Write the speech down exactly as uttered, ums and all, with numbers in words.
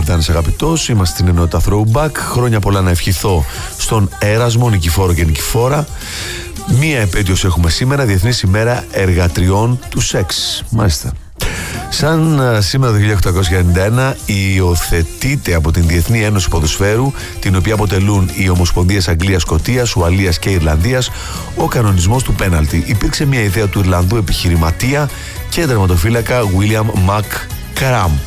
Μπογδάνης αγαπητός. Είμαστε στην ενότητα Throwback. Χρόνια πολλά να ευχηθώ στον Έρασμο, Νικηφόρο και Νικηφόρα. Μία επέτειος έχουμε σήμερα, Διεθνής ημέρα εργατριών του σεξ. Μάλιστα. Σαν σήμερα το χίλια οκτακόσια ενενήντα ένα υιοθετείται από την Διεθνή Ένωση Ποδοσφαίρου, την οποία αποτελούν οι Ομοσπονδίες Αγγλίας, Σκωτίας, Ουαλίας και Ιρλανδίας, ο κανονισμός του πέναλτι. Υπήρξε μια ιδέα του Ιρλανδού επιχειρηματία και τερματοφύλακα William McCramp.